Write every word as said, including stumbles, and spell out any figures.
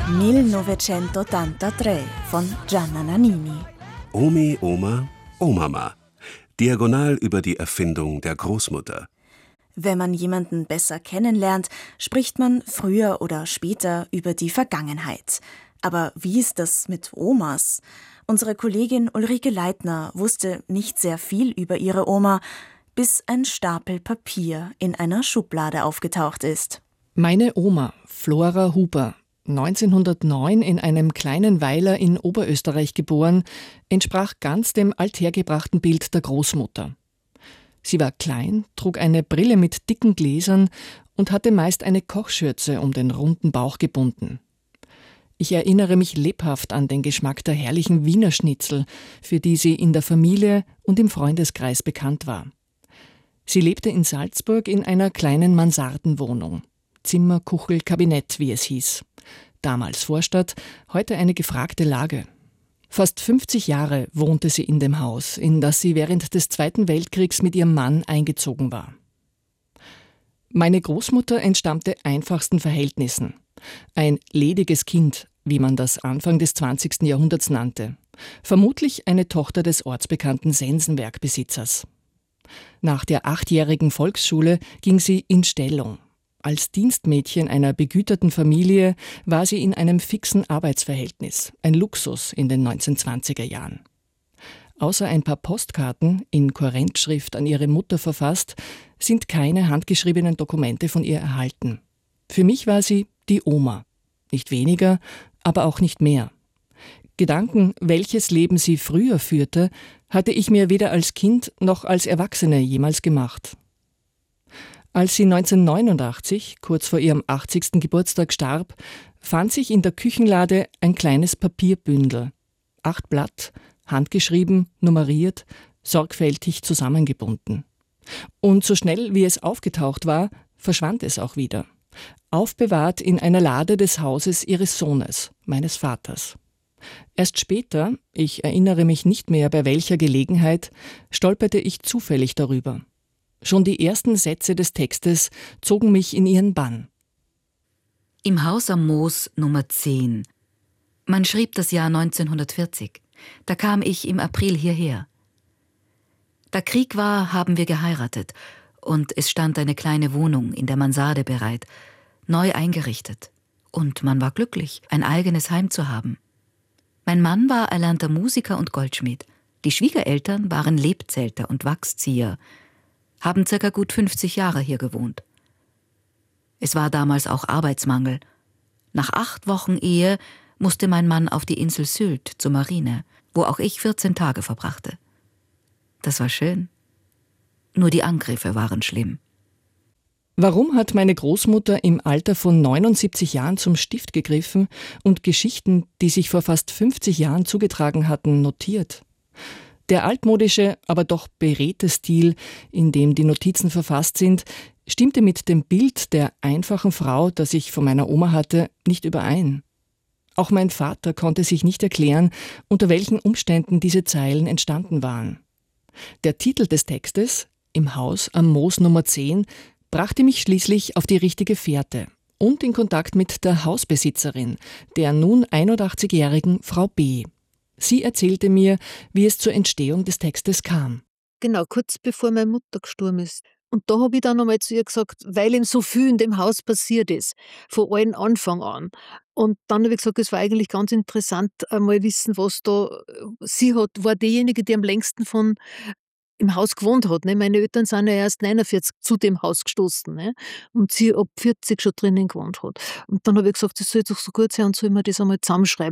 millenovecentottantatré von Gianna Nannini. Omi, Oma, Omama. Diagonal über die Erfindung der Großmutter. Wenn man jemanden besser kennenlernt, spricht man früher oder später über die Vergangenheit. Aber wie ist das mit Omas? Unsere Kollegin Ulrike Leitner wusste nicht sehr viel über ihre Oma, bis ein Stapel Papier in einer Schublade aufgetaucht ist. Meine Oma, Flora Huber, neunzehnhundertneun in einem kleinen Weiler in Oberösterreich geboren, entsprach ganz dem althergebrachten Bild der Großmutter. Sie war klein, trug eine Brille mit dicken Gläsern und hatte meist eine Kochschürze um den runden Bauch gebunden. Ich erinnere mich lebhaft an den Geschmack der herrlichen Wiener Schnitzel, für die sie in der Familie und im Freundeskreis bekannt war. Sie lebte in Salzburg in einer kleinen Mansardenwohnung. Zimmer, Kuchel, Kabinett, wie es hieß. Damals Vorstadt, heute eine gefragte Lage. Fast fünfzig Jahre wohnte sie in dem Haus, in das sie während des Zweiten Weltkriegs mit ihrem Mann eingezogen war. Meine Großmutter entstammte einfachsten Verhältnissen. Ein lediges Kind, wie man das Anfang des zwanzigsten Jahrhunderts nannte. Vermutlich eine Tochter des ortsbekannten Sensenwerkbesitzers. Nach der achtjährigen Volksschule ging sie in Stellung. Als Dienstmädchen einer begüterten Familie war sie in einem fixen Arbeitsverhältnis, ein Luxus in den neunzehnhundertzwanziger Jahren. Außer ein paar Postkarten, in Kurrentschrift an ihre Mutter verfasst, sind keine handgeschriebenen Dokumente von ihr erhalten. Für mich war sie die Oma. Nicht weniger, aber auch nicht mehr. Gedanken, welches Leben sie früher führte, hatte ich mir weder als Kind noch als Erwachsene jemals gemacht. Als sie neunzehnhundertneunundachtzig, kurz vor ihrem achtzigsten Geburtstag starb, fand sich in der Küchenlade ein kleines Papierbündel. Acht Blatt, handgeschrieben, nummeriert, sorgfältig zusammengebunden. Und so schnell wie es aufgetaucht war, verschwand es auch wieder. Aufbewahrt in einer Lade des Hauses ihres Sohnes, meines Vaters. Erst später, ich erinnere mich nicht mehr bei welcher Gelegenheit, stolperte ich zufällig darüber. Schon die ersten Sätze des Textes zogen mich in ihren Bann. Im Haus am Moos Nummer zehn. Man schrieb das Jahr neunzehnhundertvierzig. Da kam ich im April hierher. Da Krieg war, haben wir geheiratet und es stand eine kleine Wohnung in der Mansarde bereit, neu eingerichtet. Und man war glücklich, ein eigenes Heim zu haben. Mein Mann war erlernter Musiker und Goldschmied. Die Schwiegereltern waren Lebzelter und Wachszieher, haben circa gut fünfzig Jahre hier gewohnt. Es war damals auch Arbeitsmangel. Nach acht Wochen Ehe musste mein Mann auf die Insel Sylt zur Marine, wo auch ich vierzehn Tage verbrachte. Das war schön. Nur die Angriffe waren schlimm. Warum hat meine Großmutter im Alter von neunundsiebzig Jahren zum Stift gegriffen und Geschichten, die sich vor fast fünfzig Jahren zugetragen hatten, notiert? Der altmodische, aber doch beredte Stil, in dem die Notizen verfasst sind, stimmte mit dem Bild der einfachen Frau, das ich von meiner Oma hatte, nicht überein. Auch mein Vater konnte sich nicht erklären, unter welchen Umständen diese Zeilen entstanden waren. Der Titel des Textes, Im Haus am Moos Nummer zehn, brachte mich schließlich auf die richtige Fährte und in Kontakt mit der Hausbesitzerin, der nun einundachtzigjährigen Frau B. Sie erzählte mir, wie es zur Entstehung des Textes kam. Genau, kurz bevor meine Mutter gestorben ist. Und da habe ich dann einmal zu ihr gesagt, weil ihm so viel in dem Haus passiert ist, von allen Anfang an. Und dann habe ich gesagt, es war eigentlich ganz interessant, einmal wissen, was da, sie hat, war diejenige, die am längsten von im Haus gewohnt hat. Ne? Meine Eltern sind ja erst neunundvierzig zu dem Haus gestoßen. Ne? Und sie ab vierzig schon drinnen gewohnt hat. Und dann habe ich gesagt, das soll doch so gut sein und soll mir das einmal zusammenschreiben.